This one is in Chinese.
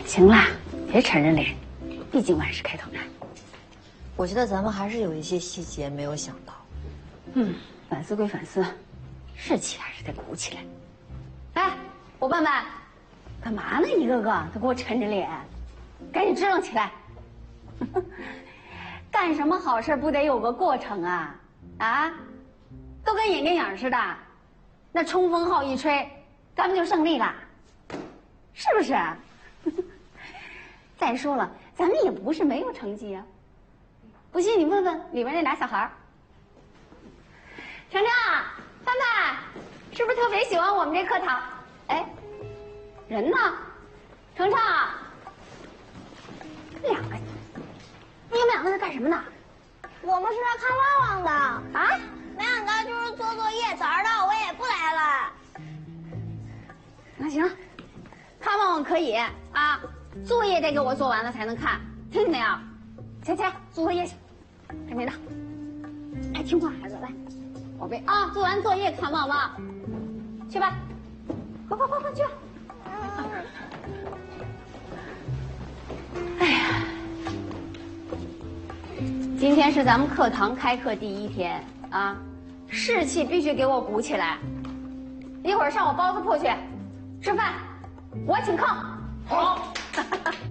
行了，别沉着脸，毕竟万事开头难。 我觉得咱们还是有一些细节没有想到。 反思归反思，士气还是得鼓起来。哎，伙伴们，干嘛呢？一个个都给我沉着脸，赶紧支棱起来！干什么好事不得有个过程啊？啊，都跟演电影似的，那冲锋号一吹，咱们就胜利了，是不是？再说了，咱们也不是没有成绩啊。不信你问问里边那俩小孩儿。程程、范范，是不是特别喜欢我们这课堂？哎，人呢？程程，两个，你们两个在干什么呢？ 我们是来看旺旺的啊？ 没想到就是做作业，早知道我也不来了。 那行，看旺旺可以啊，作业得给我做完了才能看，听见没有？起来，做作业去，还没呢。爱听话孩子，来，宝贝啊，做完作业看旺旺，去吧，快去吧。哎呀，今天是咱们课堂开课第1天啊，士气必须给我鼓起来。一会儿上我包子铺去吃饭，我请客。好。